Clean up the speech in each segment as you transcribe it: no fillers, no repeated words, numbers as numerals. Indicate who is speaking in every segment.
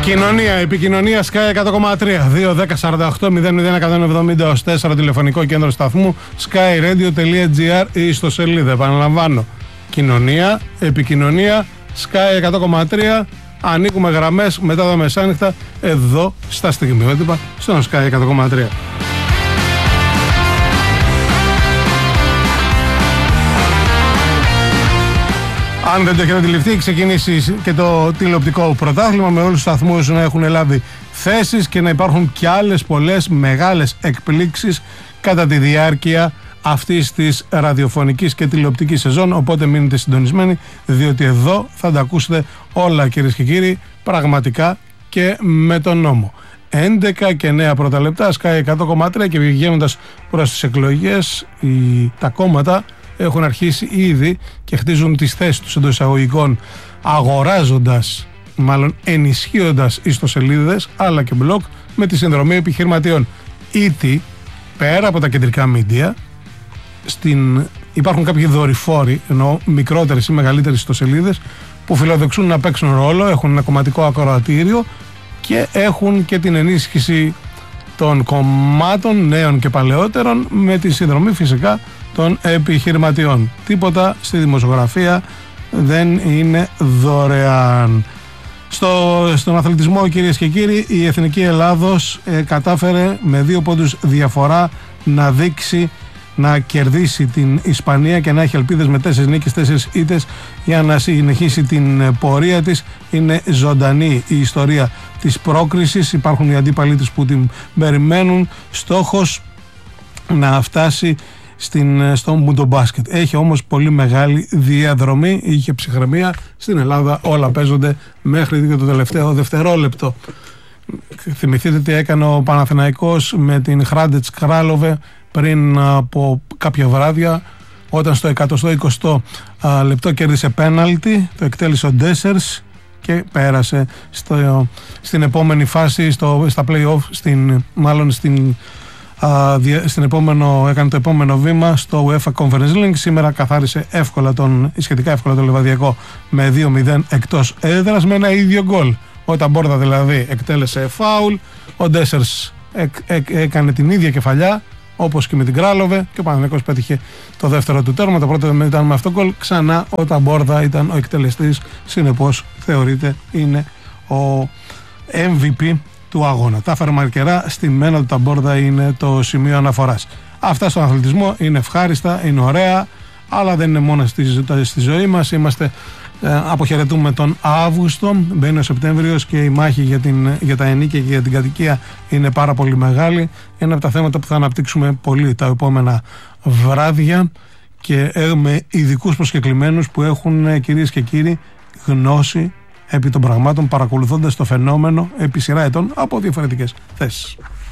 Speaker 1: Επικοινωνία Sky 100,3 2-10-48-00-170-4 τηλεφωνικό κέντρο σταθμού skyradio.gr ή ιστοσελίδα. Επαναλαμβάνω, κοινωνία, επικοινωνία Sky 100,3. Ανοίγουμε γραμμές μετά τα μεσάνυχτα εδώ στα στιγμιότυπα στον Sky 100,3. Αν δεν το έχετε αντιληφθεί, ξεκινήσει και το τηλεοπτικό πρωτάθλημα με όλους τους σταθμούς να έχουν λάβει θέσεις και να υπάρχουν και άλλες πολλές μεγάλες εκπλήξεις κατά τη διάρκεια αυτής της ραδιοφωνικής και τηλεοπτικής σεζόν. Οπότε μείνετε συντονισμένοι, διότι εδώ θα τα ακούσετε όλα, κυρίες και κύριοι, πραγματικά και με τον νόμο. 11 και 9 πρώτα λεπτά, Sky 100,3, και βγαίνοντας προς τις εκλογές, τα κόμματα έχουν αρχίσει ήδη και χτίζουν τις θέσεις τους εντός εισαγωγικών, αγοράζοντας, μάλλον ενισχύοντας ιστοσελίδες αλλά και blog με τη συνδρομή επιχειρηματιών. Ήτι πέρα από τα κεντρικά μίντια υπάρχουν κάποιοι δορυφόροι, ενώ μικρότερες ή μεγαλύτερες ιστοσελίδες, που φιλοδοξούν να παίξουν ρόλο, έχουν ένα κομματικό ακροατήριο και έχουν και την ενίσχυση των κομμάτων νέων και παλαιότερων με τη συνδρομή φυσικά των επιχειρηματιών. Τίποτα στη δημοσιογραφία δεν είναι δωρεάν. Στον αθλητισμό, κυρίες και κύριοι, η Εθνική Ελλάδος κατάφερε με 2 πόντους διαφορά να κερδίσει την Ισπανία και να έχει ελπίδες με 4 νίκες, 4 ήττες για να συνεχίσει την πορεία της. Είναι ζωντανή η ιστορία της πρόκρισης. Υπάρχουν οι αντίπαλοι της που την περιμένουν. Στόχος να φτάσει στο μουντομπάσκετ. Έχει όμως πολύ μεγάλη διαδρομή. Είχε ψυχραιμία. Στην Ελλάδα όλα παίζονται μέχρι το τελευταίο δευτερόλεπτο. Θυμηθείτε τι έκανε ο Παναθηναϊκός με την Hrádec Králové πριν από κάποια βράδια, όταν στο 120 λεπτό κέρδισε πέναλτι, το εκτέλεσε ο Ντέσσερς και πέρασε στην επόμενη φάση, στα play-off, έκανε το επόμενο βήμα στο UEFA Conference League. Σήμερα καθάρισε σχετικά εύκολα το Λεβαδιακό με 2-0 εκτός έδρας με ένα ίδιο γκολ. Ο Ταμπόρδα δηλαδή εκτέλεσε φάουλ, ο Ντέσσερς έκανε την ίδια κεφαλιά όπως και με την Κράλοβε και ο Παναθηναϊκός πέτυχε το δεύτερο του τέρμα. Το πρώτο ήταν με αυτό γκολ. Ξανά ο Ταμπόρδα ήταν ο εκτελεστής, συνεπώς θεωρείται είναι ο MVP του αγώνα. Τα φερμαρκερά στη μένα του Ταμπόρδα είναι το σημείο αναφοράς. Αυτά στον αθλητισμό είναι ευχάριστα, είναι ωραία, αλλά δεν είναι μόνο στη ζωή μας. Αποχαιρετούμε τον Αύγουστο, μπαίνει ο Σεπτέμβριος και η μάχη για τα ενίκια και για την κατοικία είναι πάρα πολύ μεγάλη. Ένα από τα θέματα που θα αναπτύξουμε πολύ τα επόμενα βράδια και έχουμε ειδικούς προσκεκλημένους που έχουν, κυρίες και κύριοι, γνώση επί των πραγμάτων, παρακολουθώντας το φαινόμενο επί σειρά ετών από διαφορετικές θέσεις.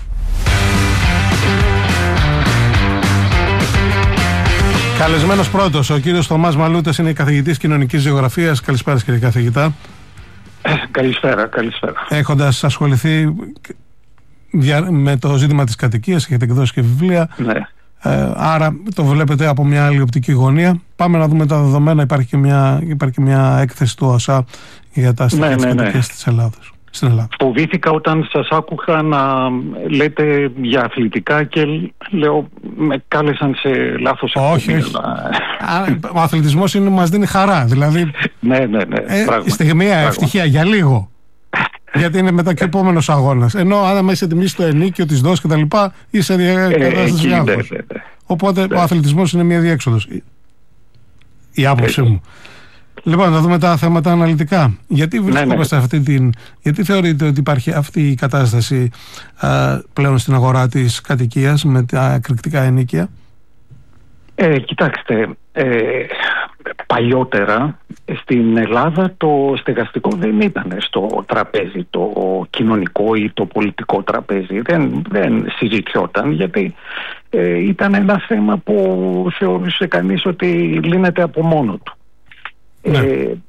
Speaker 1: Καλεσμένος πρώτος, ο κύριος Θωμάς Μαλούτας, είναι καθηγητής κοινωνικής γεωγραφίας. Καλησπέρα, κύριε καθηγητά.
Speaker 2: Καλησπέρα.
Speaker 1: Έχοντας ασχοληθεί με το ζήτημα της κατοικίας, έχετε εκδώσει και βιβλία.
Speaker 2: Ναι.
Speaker 1: Άρα το βλέπετε από μια άλλη οπτική γωνία. Πάμε να δούμε τα δεδομένα. Υπάρχει και μια έκθεση του ΟΣΑ για τα στοιχεία της κατοικίας της Ελλάδας.
Speaker 2: Φοβήθηκα όταν σας άκουγα να λέτε για αθλητικά και λέω με κάλεσαν σε λάθος
Speaker 1: εκπομπή. Όχι. Ο αθλητισμός μας δίνει χαρά. Δηλαδή,
Speaker 2: ναι.
Speaker 1: Στιγμία ευτυχία για λίγο. Γιατί είναι μετά και ο επόμενος αγώνας. Ενώ αν είσαι τιμή στο ενίκιο της δόσης και τα λοιπά, είσαι κατάσταση λάθος. Οπότε ο αθλητισμός είναι μια διέξοδος. Η άποψή μου. Λοιπόν, να δούμε τα θέματα αναλυτικά. Γιατί βρισκόμαστε γιατί θεωρείτε ότι υπάρχει αυτή η κατάσταση πλέον στην αγορά της κατοικίας με τα εκρηκτικά ενοίκια?
Speaker 2: Κοιτάξτε, παλιότερα στην Ελλάδα το στεγαστικό δεν ήταν στο τραπέζι, το κοινωνικό ή το πολιτικό τραπέζι. Δεν συζητιόταν, γιατί ήταν ένα θέμα που θεωρούσε κανείς ότι λύνεται από μόνο του. Ναι.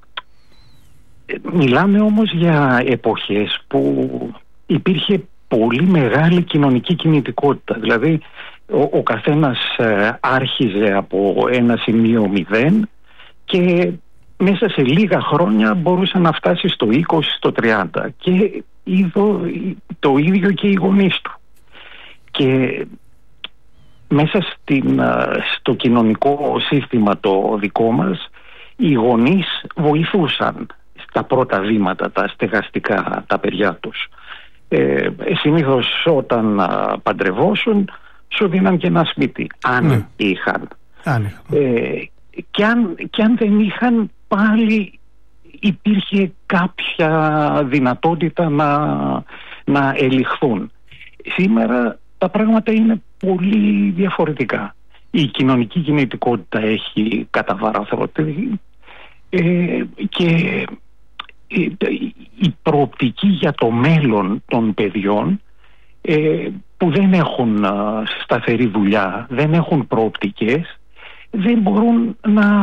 Speaker 2: Μιλάμε όμως για εποχές που υπήρχε πολύ μεγάλη κοινωνική κινητικότητα. Δηλαδή ο καθένας άρχιζε από ένα σημείο 0 και μέσα σε λίγα χρόνια μπορούσε να φτάσει στο 20, στο 30 και το ίδιο και οι γονείς του. Και μέσα στο κοινωνικό σύστημα το δικό μας, οι γονείς βοηθούσαν στα πρώτα βήματα τα στεγαστικά τα παιδιά τους. Συνήθως όταν παντρευόσουν σου δίναν και ένα σπίτι, αν είχαν. Και αν δεν είχαν, πάλι υπήρχε κάποια δυνατότητα να ελιχθούν. Σήμερα τα πράγματα είναι πολύ διαφορετικά. Η κοινωνική κινητικότητα έχει καταβαραθεί και η προοπτική για το μέλλον των παιδιών που δεν έχουν σταθερή δουλειά, δεν έχουν προοπτικές, δεν μπορούν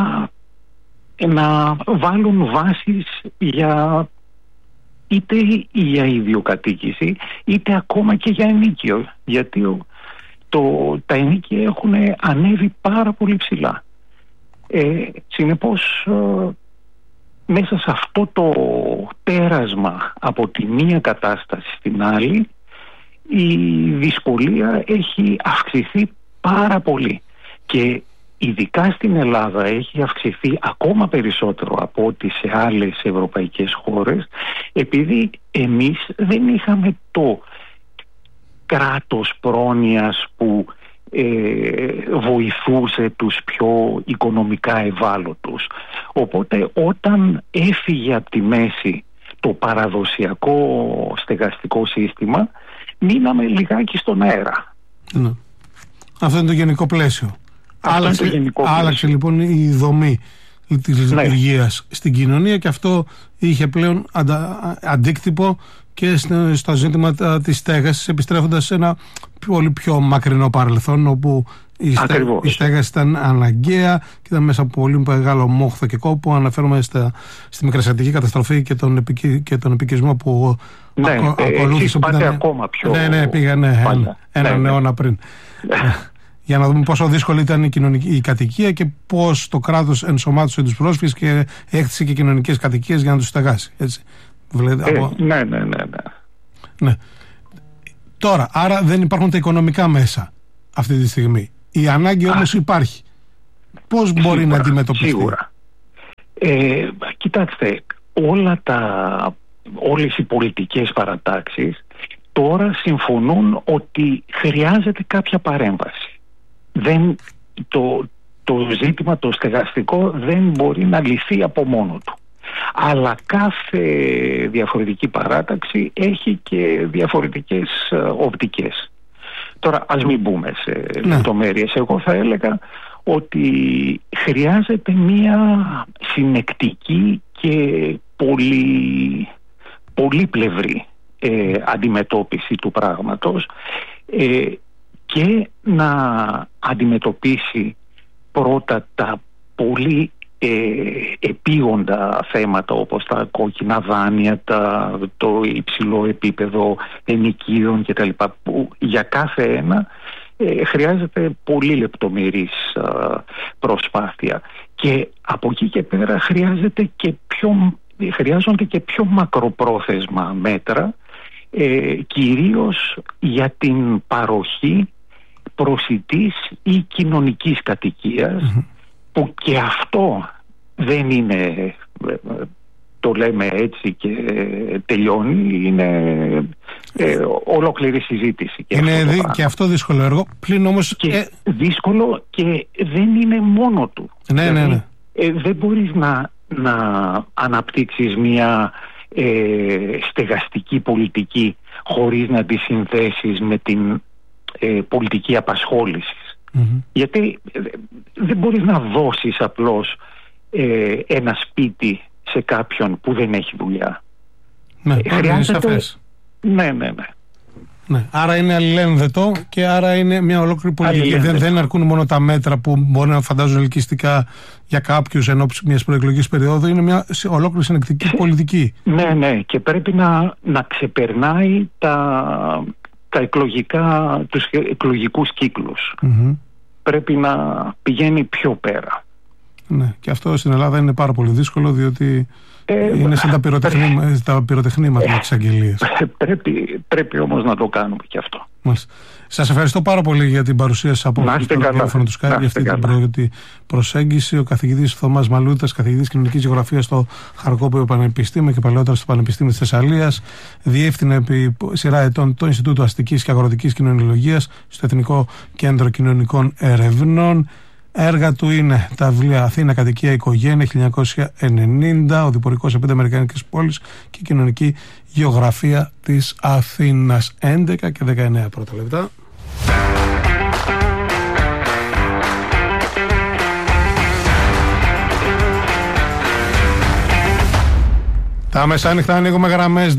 Speaker 2: να βάλουν βάσεις για είτε για ιδιοκατοίκηση είτε ακόμα και για ενίκιο, γιατί τα ενίκια έχουν ανέβει πάρα πολύ ψηλά. Συνεπώς μέσα σε αυτό το πέρασμα από τη μία κατάσταση στην άλλη, η δυσκολία έχει αυξηθεί πάρα πολύ και ειδικά στην Ελλάδα έχει αυξηθεί ακόμα περισσότερο από ό,τι σε άλλες ευρωπαϊκές χώρες, επειδή εμείς δεν είχαμε το κράτος πρόνοιας που βοηθούσε τους πιο οικονομικά ευάλωτους. Οπότε όταν έφυγε από τη μέση το παραδοσιακό στεγαστικό σύστημα, μείναμε λιγάκι στον αέρα.
Speaker 1: Ναι. Αυτό είναι το γενικό πλαίσιο. Άλλαξε λοιπόν η δομή της λειτουργίας στην κοινωνία και αυτό είχε πλέον αντίκτυπο και στο ζήτημα της στέγασης, επιστρέφοντας σε ένα πολύ πιο μακρινό παρελθόν, όπου η στέγαση ήταν αναγκαία και ήταν μέσα από πολύ μεγάλο μόχθο και κόπο. Αναφέρομαι στη μικρασιατική καταστροφή και τον επικισμό που ακολούθησε.
Speaker 2: Πάτε ακόμα πιο
Speaker 1: πήγανε έναν αιώνα πριν. Για να δούμε πόσο δύσκολη ήταν η κατοικία και πώς το κράτος ενσωμάτωσε τους πρόσφυγες και έκτισε και κοινωνικές κατοικίες για να τους στεγάσει. Έτσι. Ναι. Τώρα, άρα δεν υπάρχουν τα οικονομικά μέσα αυτή τη στιγμή. Η ανάγκη όμως υπάρχει. Πώς μπορεί να αντιμετωπιστεί?
Speaker 2: Σίγουρα. Κοιτάξτε, όλες οι πολιτικές παρατάξεις τώρα συμφωνούν ότι χρειάζεται κάποια παρέμβαση. Το ζήτημα το στεγαστικό δεν μπορεί να λυθεί από μόνο του. Αλλά κάθε διαφορετική παράταξη έχει και διαφορετικές οπτικές. Τώρα ας μην μπούμε σε λεπτομέρειες. Εγώ θα έλεγα ότι χρειάζεται μία συνεκτική και πολύπλευρη αντιμετώπιση του πράγματος και να αντιμετωπίσει πρώτα τα πολύ επίγοντα θέματα, όπως τα κόκκινα δάνεια, το υψηλό επίπεδο ενοικίων κτλ, που για κάθε ένα χρειάζεται πολύ λεπτομερής προσπάθεια, και από εκεί και πέρα χρειάζονται και πιο μακροπρόθεσμα μέτρα, κυρίως για την παροχή προσιτής ή κοινωνικής κατοικίας, που και αυτό δεν είναι, το λέμε έτσι και τελειώνει, είναι ολόκληρη συζήτηση.
Speaker 1: Και αυτό δύσκολο έργο, πλην όμως
Speaker 2: δύσκολο, και δεν είναι μόνο του.
Speaker 1: Ναι.
Speaker 2: Δεν μπορείς να αναπτύξεις μια στεγαστική πολιτική χωρίς να τη συνδέσεις με την πολιτική απασχόλησης. Γιατί δεν μπορείς να δώσεις απλώς ένα σπίτι σε κάποιον που δεν έχει δουλειά.
Speaker 1: Χρειάζεται. Ναι. Άρα είναι αλληλένδετο και άρα είναι μια ολόκληρη πολιτική. Δεν αρκούν μόνο τα μέτρα που μπορεί να φαντάζουν ελκυστικά για κάποιους εν ώψη μιας προεκλογικής περίοδου. Είναι μια ολόκληρη συνεκτική πολιτική.
Speaker 2: Ναι. Και πρέπει να ξεπερνάει τους εκλογικούς κύκλους. Πρέπει να πηγαίνει πιο πέρα.
Speaker 1: Ναι, και αυτό στην Ελλάδα είναι πάρα πολύ δύσκολο, διότι είναι σαν τα πυροτεχνήματα με τις αγγελίες.
Speaker 2: Πρέπει όμως να το κάνουμε και αυτό.
Speaker 1: Σας ευχαριστώ πάρα πολύ για την παρουσία σας από το ραδιόφωνο του Sky, για αυτή την πρώτη προσέγγιση. Ο καθηγητής Θωμάς Μαλούτας, καθηγητής κοινωνικής γεωγραφίας στο Χαρκόπιο Πανεπιστήμιο και παλαιότερα στο Πανεπιστήμιο της Θεσσαλίας, διεύθυνε επί σειρά ετών το Ινστιτούτο Αστικής και Αγροτικής Κοινωνιολογίας στο Εθνικό Κέντρο Κοινωνικών Ερευνών. Έργα του είναι τα βιβλία Αθήνα, Κατοικία, Οικογένεια 1990, Οδηπορικός σε 5 Αμερικανικές πόλεις και Κοινωνική Γεωγραφία της Αθήνας. 11 και 19 πρώτα λεπτά. Τα μεσάνυχτα ανοίγουμε γραμμές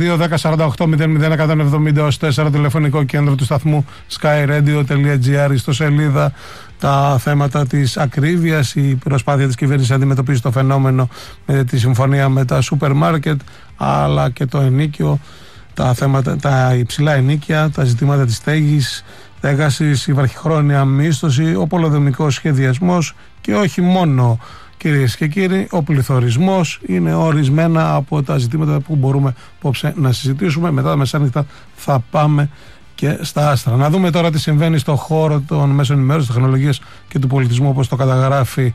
Speaker 1: 2-10-48-00-170-4, τηλεφωνικό κέντρο του σταθμού skyradio.gr, στο σελίδα τα θέματα της ακρίβειας, η προσπάθεια της κυβέρνησης να αντιμετωπίσει το φαινόμενο με τη συμφωνία με τα σούπερ μάρκετ, αλλά και το ενίκιο, τα θέματα, τα υψηλά ενίκια, τα ζητήματα της στέγασης, η βραχυχρόνια μίσθωση, ο πολεοδομικός σχεδιασμός και όχι μόνο. Κυρίες και κύριοι, ο πληθωρισμός είναι ορισμένα από τα ζητήματα που μπορούμε απόψε να συζητήσουμε. Μετά τα μεσάνυχτα θα πάμε και στα άστρα. Να δούμε τώρα τι συμβαίνει στον χώρο των μέσων ενημέρωσης, τεχνολογίας και του πολιτισμού, όπως το καταγράφει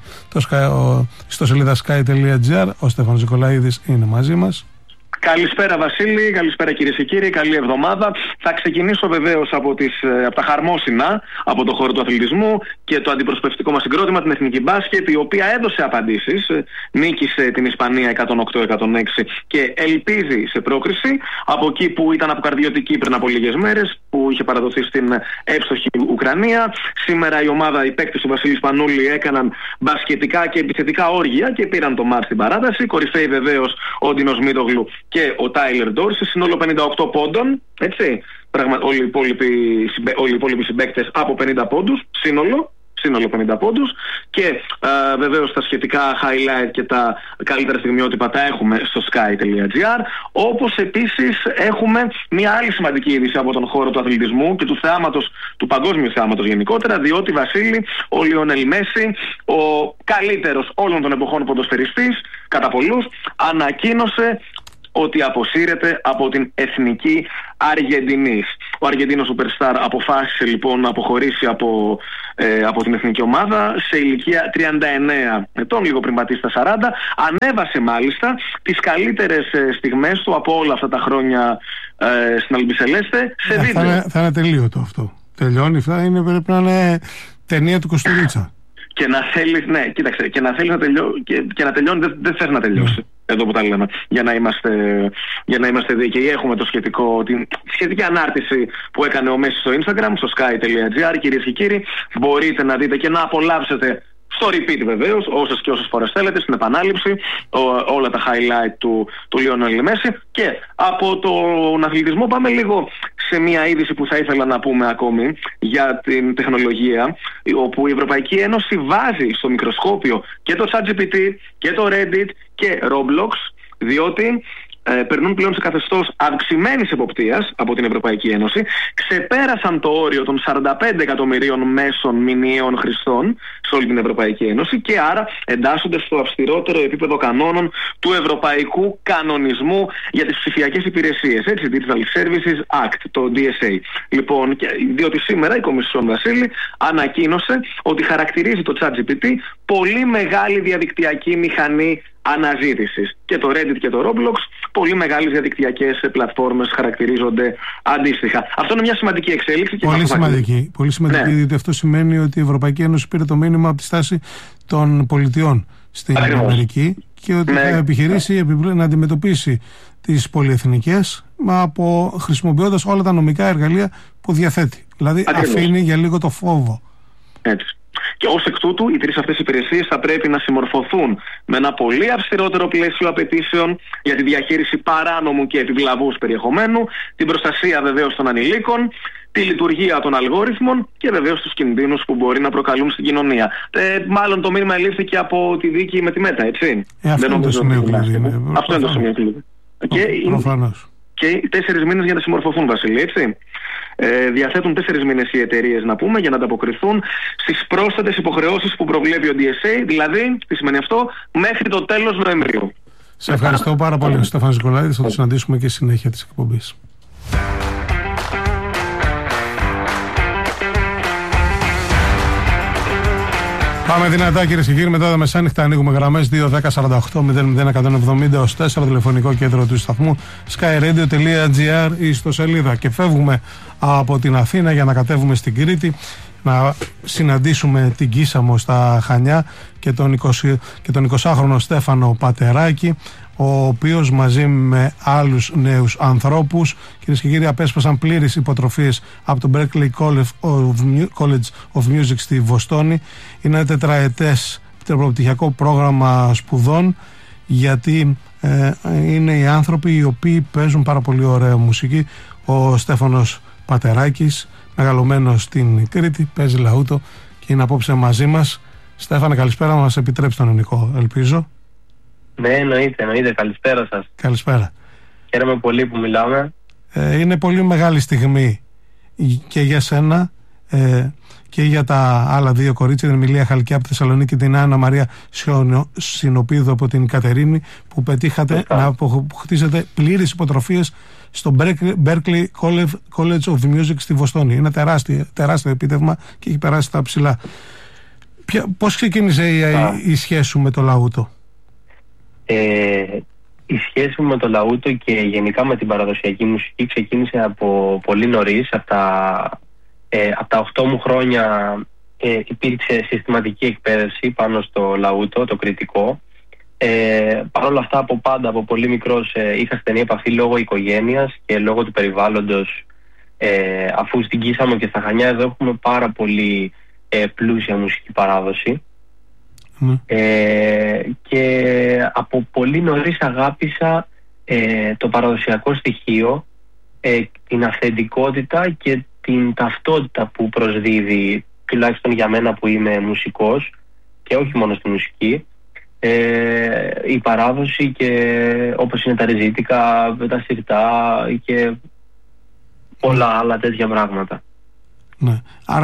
Speaker 1: στο σελίδα sky.gr. Ο Στέφανος Νικολαίδης είναι μαζί μας.
Speaker 3: Καλησπέρα Βασίλη, καλησπέρα κυρίες και κύριοι, καλή εβδομάδα. Θα ξεκινήσω βεβαίως από τα χαρμόσυνα, από το χώρο του αθλητισμού και το αντιπροσωπευτικό μας συγκρότημα, την Εθνική Μπάσκετ, η οποία έδωσε απαντήσεις, νίκησε την Ισπανία 108-106 και ελπίζει σε πρόκριση από εκεί που ήταν αποκαρδιωτική πριν από λίγες μέρες, που είχε παραδοθεί στην εύστοχη Ουκρανία. Σήμερα η ομάδα, οι παίκτες του Βασίλη Σπανούλη έκαναν μπασκετικά και επιθετικά όργια και πήραν το μάτς στην παράταση. Κορυφαίοι βεβαίως ο Ντίνος Μίτογλου και ο Τάιλερ Ντόρση, σύνολο 58 πόντων, έτσι. Όλοι οι υπόλοιποι συμπαίκτες από 50 πόντους, σύνολο 50 πόντους, και βεβαίως τα σχετικά highlight και τα καλύτερα στιγμιότυπα τα έχουμε στο sky.gr, όπως επίσης έχουμε μια άλλη σημαντική είδηση από τον χώρο του αθλητισμού και του θεάματος, του παγκόσμιου θεάματος γενικότερα, διότι Βασίλη, ο Λιονέλ Μέση, ο καλύτερος όλων των εποχών ποδοσφαιριστής κατά πολλούς, ανακοίνωσε ότι αποσύρεται από την εθνική Αργεντινής. Ο Αργεντίνος Superstar αποφάσισε λοιπόν να αποχωρήσει από την εθνική ομάδα σε ηλικία 39 ετών, λίγο πριν πατήσει τα 40. Ανέβασε μάλιστα τις καλύτερες στιγμές του από όλα αυτά τα χρόνια στην Αλμπισελέστε σε βίντεο.
Speaker 1: Θα είναι τελείωτο αυτό. Τελειώνει, πρέπει να είναι ταινία του Κωστουρίτσα.
Speaker 3: Και να θέλεις, ναι, κοίταξε, και να θέλεις να τελειώνει, δεν θες να τελειώσει. Εδώ που τα λέμε, για να είμαστε δίκαιοι. Έχουμε τη σχετική ανάρτηση που έκανε ο Μέση στο Instagram, στο sky.gr. Κυρίες και κύριοι, μπορείτε να δείτε και να απολαύσετε στο repeat βεβαίως, όσες και όσες φορές θέλετε, στην επανάληψη, όλα τα highlight του Λιονέλ Μέση. Και από τον αθλητισμό πάμε λίγο σε μια είδηση που θα ήθελα να πούμε ακόμη για την τεχνολογία, όπου η Ευρωπαϊκή Ένωση βάζει στο μικροσκόπιο και το ChatGPT και το Reddit και Roblox, διότι περνούν πλέον σε καθεστώς αυξημένης εποπτείας από την Ευρωπαϊκή Ένωση, ξεπέρασαν το όριο των 45 εκατομμυρίων μέσων μηνιαίων χρηστών σε όλη την Ευρωπαϊκή Ένωση και άρα εντάσσονται στο αυστηρότερο επίπεδο κανόνων του Ευρωπαϊκού Κανονισμού για τις ψηφιακές υπηρεσίες, έτσι, Digital Services Act, το DSA. Λοιπόν, διότι σήμερα η Κομισιόν, Βασίλη, ανακοίνωσε ότι χαρακτηρίζει το ChatGPT πολύ μεγάλη διαδικτυακή μηχανή αναζήτησης, και το Reddit και το Roblox πολύ μεγάλες διαδικτυακές πλατφόρμες χαρακτηρίζονται αντίστοιχα. Αυτό είναι μια σημαντική εξέλιξη.
Speaker 1: Πολύ σημαντική, ναι. Διότι αυτό σημαίνει ότι η Ευρωπαϊκή Ένωση πήρε το μήνυμα από τη στάση των πολιτιών στην Αμερική και ότι θα επιχειρήσει να αντιμετωπίσει τις πολυεθνικές χρησιμοποιώντας όλα τα νομικά εργαλεία που διαθέτει. Δηλαδή αφήνει για λίγο το φόβο.
Speaker 3: Έτσι. Και ως εκ τούτου, οι τρεις αυτές υπηρεσίες θα πρέπει να συμμορφωθούν με ένα πολύ αυστηρότερο πλαίσιο απαιτήσεων για τη διαχείριση παράνομου και επιβλαβούς περιεχομένου, την προστασία βεβαίως των ανηλίκων, τη λειτουργία των αλγόριθμων και βεβαίως τους κινδύνους που μπορεί να προκαλούν στην κοινωνία. Μάλλον το μήνυμα ελήφθη και από τη δίκη με τη Μέτα, έτσι.
Speaker 1: Αυτό είναι το σημείο κλειδί.
Speaker 3: Αυτό είναι το σημείο κλειδί. Και 4 μήνες για να συμμορφωθούν, Βασίλη, έτσι. Διαθέτουν 4 μήνες οι εταιρείες, να πούμε, για να ανταποκριθούν στις πρόσθετες υποχρεώσεις που προβλέπει ο DSA, δηλαδή, τι σημαίνει αυτό, μέχρι το τέλος Νοεμβρίου.
Speaker 1: Σε ευχαριστώ πάρα πολύ, Στέφανος Νικολαίδης. Θα το συναντήσουμε και στη συνέχεια της εκπομπής. Πάμε δυνατά, κυρίες και κύριοι. Μετά τα μεσάνυχτα ανοίγουμε γραμμές 2-10-48-001-170 ως 4, τηλεφωνικό κέντρο του σταθμού skyradio.gr ή στο σελίδα. Και φεύγουμε από την Αθήνα για να κατέβουμε στην Κρήτη, να συναντήσουμε την Κίσαμο στα Χανιά και τον 20χρονο Στέφανο Πατεράκη, ο οποίος μαζί με άλλους νέους ανθρώπους, κυρίες και κύριοι, απέσπασαν πλήρεις υποτροφίες από το Berklee College of Music στη Βοστόνη. Είναι ένα τετραετές προπτυχιακό πρόγραμμα σπουδών, γιατί είναι οι άνθρωποι οι οποίοι παίζουν πάρα πολύ ωραία μουσική. Ο Στέφανος Πατεράκης, μεγαλωμένος στην Κρήτη, παίζει λαούτο και είναι απόψε μαζί μας. Στέφανε, καλησπέρα, μας επιτρέψει τον ελληνικό, ελπίζω.
Speaker 4: Ναι, εννοείται. Καλησπέρα σας.
Speaker 1: Καλησπέρα.
Speaker 4: Χαίρομαι πολύ που μιλάμε.
Speaker 1: Είναι πολύ μεγάλη στιγμή και για σένα και για τα άλλα δύο κορίτσια, την Εμιλία Χαλκιά από τη Θεσσαλονίκη και την Άννα Μαρία Συνοπίδου από την Κατερίνη, που πετύχατε να αποκτήσετε πλήρες υποτροφίες στο Berklee College of Music στη Βοστόνη. Είναι τεράστιο επίτευγμα και έχει περάσει τα ψηλά. Πώς ξεκίνησε η σχέση σου με το λαούτο?
Speaker 4: Η σχέση μου με το λαούτο και γενικά με την παραδοσιακή μουσική ξεκίνησε από πολύ νωρίς. Από τα 8 μου χρόνια υπήρξε συστηματική εκπαίδευση πάνω στο λαούτο, το κρητικό. Παρ' όλα αυτά, από πολύ μικρός είχα στενή επαφή λόγω οικογένειας και λόγω του περιβάλλοντος, αφού στην Κίσαμο και στα Χανιά εδώ έχουμε πάρα πολύ πλούσια μουσική παράδοση. Και από πολύ νωρίς αγάπησα το παραδοσιακό στοιχείο, την αυθεντικότητα και την ταυτότητα που προσδίδει, τουλάχιστον για μένα που είμαι μουσικός και όχι μόνο στη μουσική, η παράδοση, και όπως είναι τα ρεζίτικα, τα σιρτά και πολλά άλλα τέτοια πράγματα.
Speaker 1: Ναι. Άρα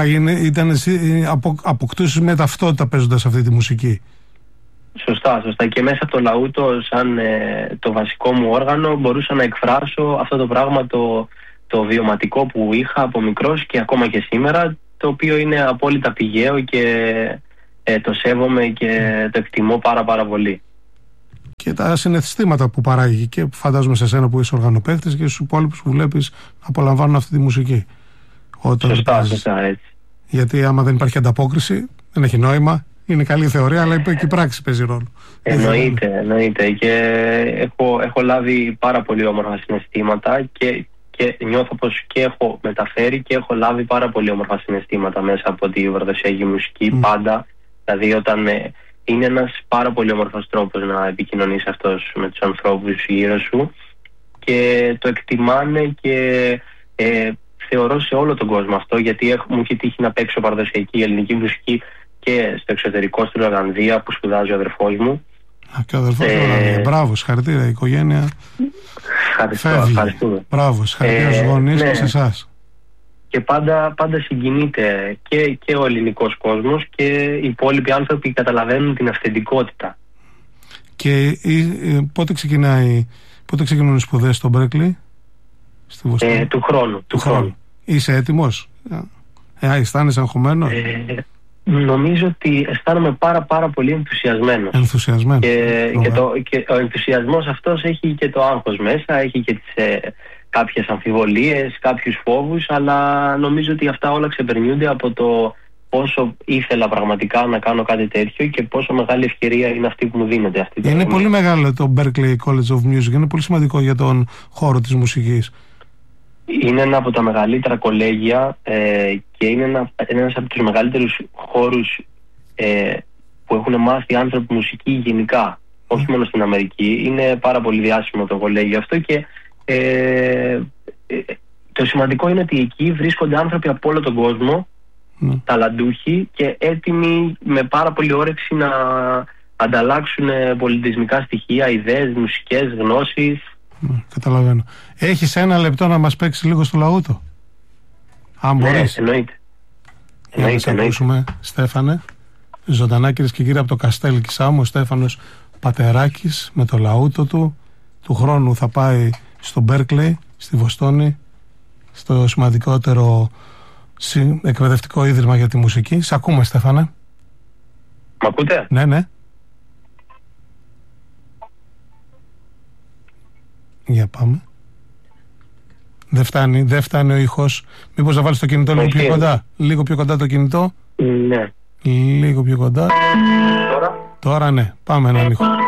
Speaker 1: αποκτήσεις με ταυτότητα παίζοντας αυτή τη μουσική.
Speaker 4: Σωστά. Και μέσα από το λαούτο, σαν το βασικό μου όργανο, μπορούσα να εκφράσω αυτό το πράγμα, το βιωματικό που είχα από μικρός και ακόμα και σήμερα, το οποίο είναι απόλυτα πηγαίο και το σέβομαι και το εκτιμώ πάρα πολύ.
Speaker 1: Και τα συναισθήματα που παράγει, και φαντάζομαι σε σένα που είσαι οργανοπαίκτης και στους υπόλοιπους που βλέπεις να απολαμβάνουν αυτή τη μουσική.
Speaker 4: Σωστά, έτσι.
Speaker 1: Γιατί άμα δεν υπάρχει ανταπόκριση, δεν έχει νόημα. Είναι καλή θεωρία, αλλά και η πράξη παίζει ρόλο.
Speaker 4: Εννοείται. Και έχω λάβει πάρα πολύ όμορφα συναισθήματα και νιώθω πως και έχω μεταφέρει και έχω λάβει πάρα πολύ όμορφα συναισθήματα μέσα από τη παραδοσιακή μουσική πάντα. Δηλαδή, όταν είναι ένας πάρα πολύ όμορφος τρόπος να επικοινωνείς αυτός με τους ανθρώπους γύρω σου και το εκτιμάνε, και θεωρώ σε όλο τον κόσμο αυτό, γιατί μου έχει τύχει να παίξω παραδοσιακή ελληνική μουσική και στο εξωτερικό, στην Ολλανδία, που σπουδάζει ο αδερφός μου.
Speaker 1: Και ο αδερφός του Ολλανδία. Μπράβο, συγχαρητήρια. Η οικογένεια
Speaker 4: ευχαριστούμε.
Speaker 1: Μπράβο, συγχαρητήρια στους γονείς και σε εσάς.
Speaker 4: Και πάντα συγκινείται και ο ελληνικός κόσμος και οι υπόλοιποι άνθρωποι καταλαβαίνουν την αυθεντικότητα.
Speaker 1: Και πότε ξεκινούν οι σπουδές στο Berklee?
Speaker 4: Του χρόνου.
Speaker 1: Είσαι έτοιμος? Αισθάνεσαι αγχωμένος?
Speaker 4: Νομίζω ότι αισθάνομαι πάρα πολύ ενθουσιασμένος. Και ο ενθουσιασμός αυτός έχει και το άγχος μέσα, έχει και κάποιες αμφιβολίες, κάποιους φόβους, αλλά νομίζω ότι αυτά όλα ξεπερνιούνται από το πόσο ήθελα πραγματικά να κάνω κάτι τέτοιο και πόσο μεγάλη ευκαιρία είναι αυτή που μου δίνεται αυτή τη στιγμή.
Speaker 1: Είναι πολύ μεγάλο το Berklee College of Music, είναι πολύ σημαντικό για τον χώρο της μουσικής.
Speaker 4: Είναι ένα από τα μεγαλύτερα κολέγια και είναι ένας από τους μεγαλύτερους χώρους που έχουν μάθει άνθρωποι μουσική γενικά, όχι μόνο στην Αμερική. Είναι πάρα πολύ διάσημο το κολέγιο αυτό και το σημαντικό είναι ότι εκεί βρίσκονται άνθρωποι από όλο τον κόσμο, ταλαντούχοι και έτοιμοι με πάρα πολύ όρεξη να ανταλλάξουν πολιτισμικά στοιχεία, ιδέες, μουσικές, γνώσεις.
Speaker 1: Καταλαβαίνω. Έχεις ένα λεπτό να μας παίξεις λίγο στο λαούτο? Αν μπορείς.
Speaker 4: Εννοείται.
Speaker 1: Για να σε ακούσουμε, Στέφανε. Ζωντανά, κυρίες και κύριοι, από το Καστέλ Κισάμου, ο Στέφανος Πατεράκης με το λαούτο του. Του χρόνου θα πάει στο Μπέρκλεϊ, στη Βοστόνη, στο σημαντικότερο εκπαιδευτικό ίδρυμα για τη μουσική. Σ' ακούμε, Στέφανε.
Speaker 4: Μ' ακούτε?
Speaker 1: Ναι. Για πάμε. Δεν φτάνει ο ήχος. Μήπως να βάλεις το κινητό λίγο πιο κοντά. Λίγο πιο κοντά το κινητό.
Speaker 4: Ναι.
Speaker 1: Λίγο πιο κοντά. Τώρα ναι. Πάμε έναν ήχο.